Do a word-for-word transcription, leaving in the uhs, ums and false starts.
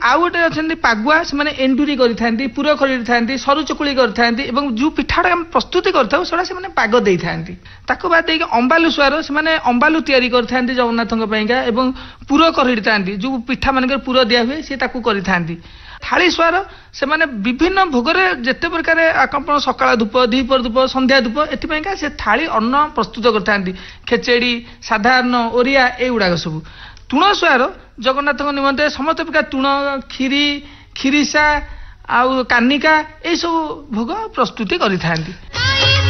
आउ गोटे अच्छा पागुआ से एंडुरी करी पुर कर सरू चकुली कर जो पिठाटा आम प्रस्तुति करा से पाग दे था बाद अंबालु स्वार से अंबालु तैयारी करते जगन्नाथ पुर कर जो पिठा मान पुर दिया हुए सी करी थाली स्वार से माने विभिन्न भोगरे जेते प्रकार आपण सकाळ धूप दीपर धूप संध्या धूप एथिपाइका से थाली अन्न प्रस्तुत करथांती खेचेड़ी साधारण ओरिया ए उडाक सब तुण स्वार जगन्नाथ निमंते समस्त प्रकार तुण खीरी खीरीसा आउ कानिका ए सब भोग प्रस्तुति करिथांती।